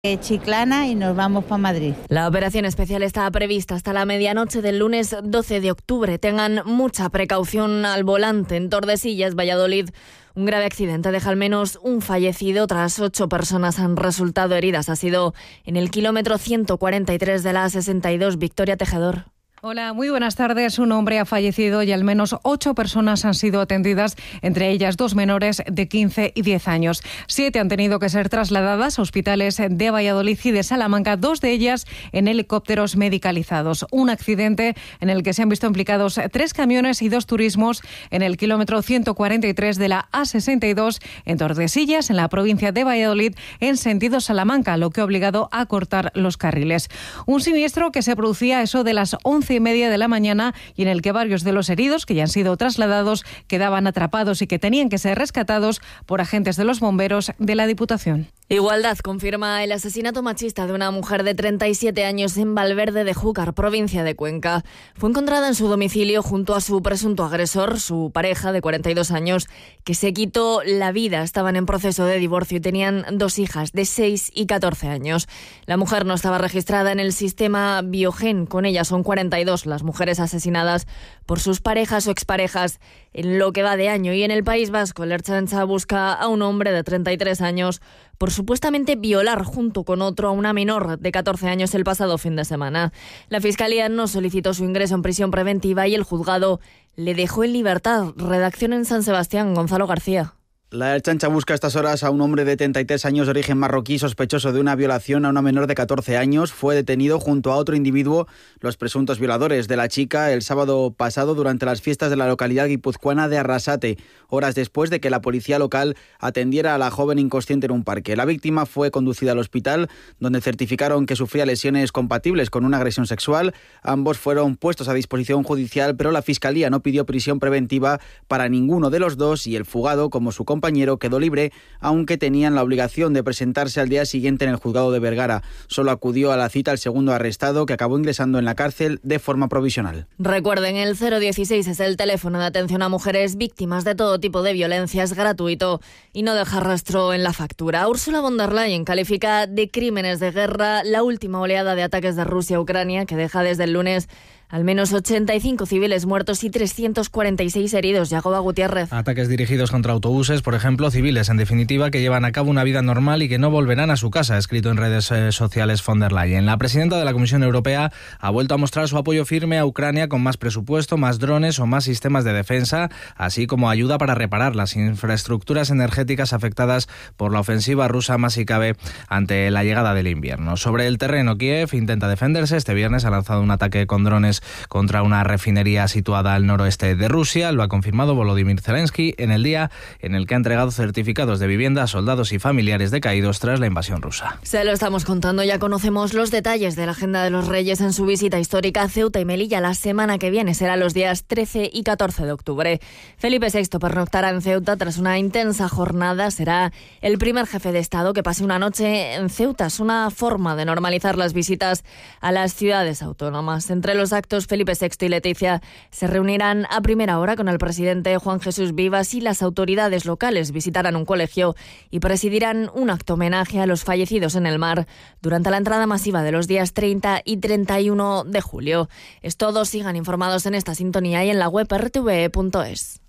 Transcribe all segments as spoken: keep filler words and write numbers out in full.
Chiclana y nos vamos para Madrid. La operación especial está prevista hasta la medianoche del lunes doce de octubre. Tengan mucha precaución al volante. En Tordesillas, Valladolid, un grave accidente deja al menos un fallecido. Otras ocho personas han resultado heridas. Ha sido en el kilómetro ciento cuarenta y tres de la A sesenta y dos. Victoria Tejedor. Hola, muy buenas tardes. Un hombre ha fallecido y al menos ocho personas han sido atendidas, entre ellas dos menores de quince y diez años. Siete han tenido que ser trasladadas a hospitales de Valladolid y de Salamanca, dos de ellas en helicópteros medicalizados. Un accidente en el que se han visto implicados tres camiones y dos turismos en el kilómetro ciento cuarenta y tres de la A sesenta y dos en Tordesillas, en la provincia de Valladolid, en sentido Salamanca, lo que ha obligado a cortar los carriles. Un siniestro que se producía a eso de las once y media de la mañana y en el que varios de los heridos que ya han sido trasladados quedaban atrapados y que tenían que ser rescatados por agentes de los bomberos de la Diputación. Igualdad confirma el asesinato machista de una mujer de treinta y siete años en Valverde de Júcar, provincia de Cuenca. Fue encontrada en su domicilio junto a su presunto agresor, su pareja de cuarenta y dos años, que se quitó la vida. Estaban en proceso de divorcio y tenían dos hijas de seis y catorce años. La mujer no estaba registrada en el sistema Biogen. Con ella son cuarenta y dos las mujeres asesinadas por sus parejas o exparejas en lo que va de año. Y en el País Vasco, el Ertzaintza busca a un hombre de treinta y tres años por supuestamente violar junto con otro a una menor de catorce años el pasado fin de semana. La Fiscalía no solicitó su ingreso en prisión preventiva y el juzgado le dejó en libertad. Redacción en San Sebastián, Gonzalo García. La Ertzaintza busca a estas horas a un hombre de treinta y tres años de origen marroquí sospechoso de una violación a una menor de catorce años. Fue detenido junto a otro individuo, los presuntos violadores de la chica, el sábado pasado durante las fiestas de la localidad guipuzcoana de Arrasate, horas después de que la policía local atendiera a la joven inconsciente en un parque. La víctima fue conducida al hospital, donde certificaron que sufría lesiones compatibles con una agresión sexual. Ambos fueron puestos a disposición judicial, pero la Fiscalía no pidió prisión preventiva para ninguno de los dos y el fugado, como su compañero, compañero quedó libre, aunque tenían la obligación de presentarse al día siguiente en el juzgado de Vergara. Solo acudió a la cita el segundo arrestado, que acabó ingresando en la cárcel de forma provisional. Recuerden, el cero dieciséis es el teléfono de atención a mujeres víctimas de todo tipo de violencia, es gratuito y no deja rastro en la factura. Ursula von der Leyen califica de crímenes de guerra la última oleada de ataques de Rusia a Ucrania, que deja desde el lunes al menos ochenta y cinco civiles muertos y trescientos cuarenta y seis heridos. Yagoba Gutiérrez. Ataques dirigidos contra autobuses, por ejemplo, civiles, en definitiva, que llevan a cabo una vida normal y que no volverán a su casa, ha escrito en redes eh, sociales von der Leyen. La presidenta de la Comisión Europea ha vuelto a mostrar su apoyo firme a Ucrania con más presupuesto, más drones o más sistemas de defensa, así como ayuda para reparar las infraestructuras energéticas afectadas por la ofensiva rusa, más si cabe, ante la llegada del invierno. Sobre el terreno, Kiev intenta defenderse. Este viernes ha lanzado un ataque con drones contra una refinería situada al noroeste de Rusia. Lo ha confirmado Volodymyr Zelensky en el día en el que ha entregado certificados de vivienda a soldados y familiares de caídos tras la invasión rusa. Se lo estamos contando, ya conocemos los detalles de la agenda de los Reyes en su visita histórica a Ceuta y Melilla. La semana que viene será los días trece y catorce de octubre. Felipe sexto pernoctará en Ceuta tras una intensa jornada. Será el primer jefe de Estado que pase una noche en Ceuta. Es una forma de normalizar las visitas a las ciudades autónomas. Entre los actos, Felipe sexto y Leticia se reunirán a primera hora con el presidente Juan Jesús Vivas y las autoridades locales. Visitarán un colegio y presidirán un acto homenaje a los fallecidos en el mar durante la entrada masiva de los días treinta y treinta y uno de julio. Es todo, sigan informados en esta sintonía y en la web erre te ve punto es.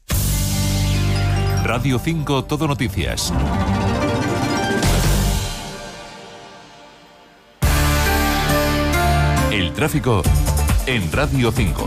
Radio cinco Todo Noticias. El tráfico en Radio cinco.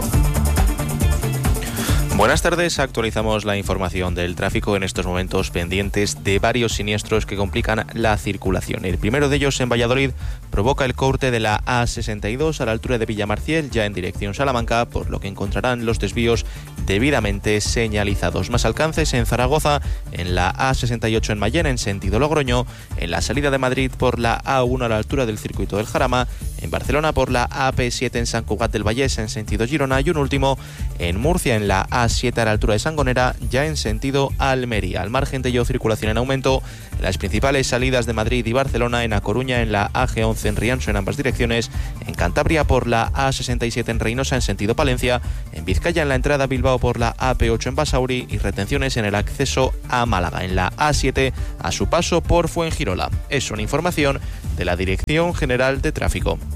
Buenas tardes, actualizamos la información del tráfico en estos momentos pendientes de varios siniestros que complican la circulación. El primero de ellos en Valladolid provoca el corte de la A sesenta y dos a la altura de Villamarciel, ya en dirección Salamanca, por lo que encontrarán los desvíos debidamente señalizados. Más alcances en Zaragoza, en la A sesenta y ocho en Mayén, en sentido Logroño, en la salida de Madrid por la A uno a la altura del circuito del Jarama, en Barcelona por la A P siete en San Cugat del Vallés, en sentido Girona, y un último en Murcia, en la A siete a la altura de Sangonera, ya en sentido Almería. Al margen de ello, circulación en aumento en las principales salidas de Madrid y Barcelona, en A Coruña en la A G once en Rianxo en ambas direcciones, en Cantabria por la A sesenta y siete en Reynosa en sentido Palencia, en Vizcaya en la entrada a Bilbao por la A P ocho en Basauri y retenciones en el acceso a Málaga en la A siete a su paso por Fuengirola. Es una información de la Dirección General de Tráfico.